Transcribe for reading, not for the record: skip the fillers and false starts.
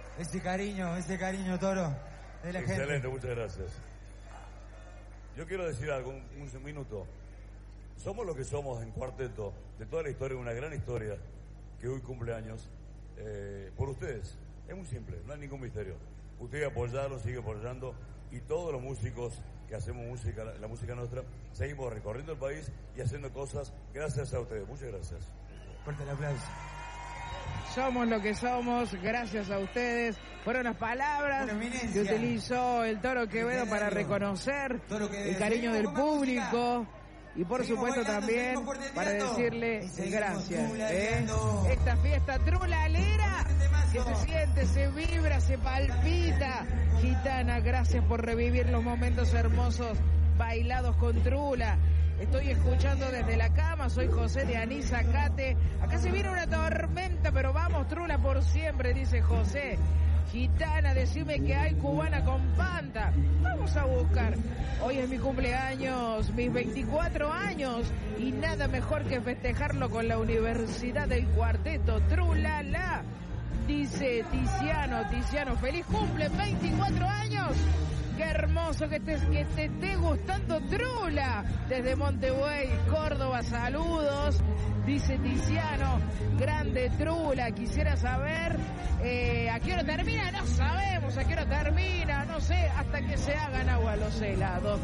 ese cariño, Toro, de la gente. Excelente, muchas gracias. Yo quiero decir algo, un minuto. Somos lo que somos en Cuarteto, de toda la historia, una gran historia, que hoy cumple años, por ustedes. Es muy simple, no hay ningún misterio. Ustedes apoyaron, sigue apoyando, y todos los músicos que hacemos música, la música nuestra, seguimos recorriendo el país y haciendo cosas gracias a ustedes. Muchas gracias. Fuerte el aplauso. Somos lo que somos, gracias a ustedes. Fueron las palabras que utilizó el Toro Quevedo para reconocer el cariño del público y por supuesto también para decirle gracias. Esta fiesta trulalera que se siente, se vibra, se palpita. Gitana, gracias por revivir los momentos hermosos bailados con Trula. Estoy escuchando desde la cama, soy José de Anízacate. Acá se viene una tormenta, pero vamos, Trula por siempre, dice José. Gitana, decime que hay cubana con Panta. Vamos a buscar. Hoy es mi cumpleaños, mis 24 años, y nada mejor que festejarlo con la Universidad del Cuarteto. Trulala, dice Tiziano, feliz cumple, 24 años. Qué hermoso que te esté gustando Trula. Desde Montevideo, Córdoba, saludos. Dice Tiziano, grande Trula. Quisiera saber a qué hora termina. No sabemos a qué hora termina. No sé, hasta que se hagan agua los helados.